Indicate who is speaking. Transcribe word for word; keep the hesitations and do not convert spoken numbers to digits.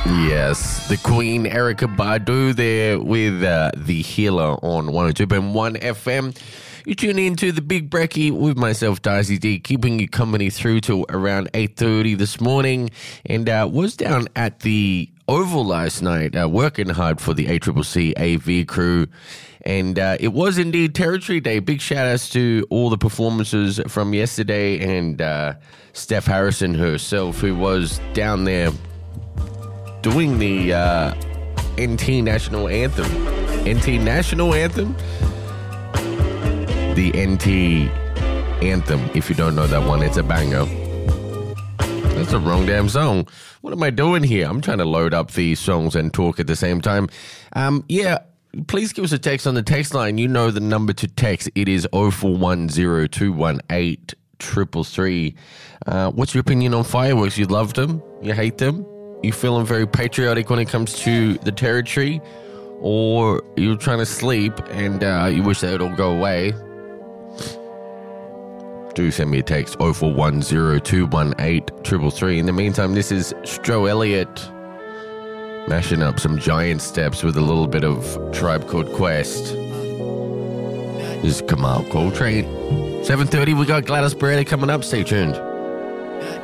Speaker 1: Yes, the Queen, Erykah Badu there with uh, The Healer on one oh two point one F M. You tune in to the Big Brekkie with myself, Darcy D, keeping you company through till around eight thirty this morning. And uh, was down at the Oval last night, uh, working hard for the A C C C A V crew. And uh, it was indeed Territory Day. Big shout outs to all the performances from yesterday and uh, Steph Harrison herself, who was down there doing the uh, N T National Anthem. N T National Anthem? The N T Anthem, if you don't know that one, it's a banger. That's the wrong damn song. What am I doing here? I'm trying to load up these songs and talk at the same time. Um, yeah, please give us a text on the text line. You know the number to text. It is oh four one oh, two one eight, three three three. Uh, what's your opinion on fireworks? You love them? You hate them? You feeling very patriotic when it comes to the territory? Or you're trying to sleep and uh, you wish that it all go away? Do send me a text, oh four one oh, two one eight, three three three. In the meantime, this is Stro Elliott mashing up some giant steps with a little bit of Tribe Called Quest. This is Kamal Coltrane. seven thirty, we got Gladys Beretta coming up. Stay tuned.